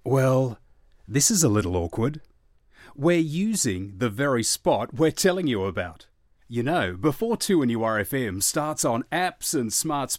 Well, this is a little awkward. We're using the very spot we're telling you about. You know, before 2NURFM starts on apps and smart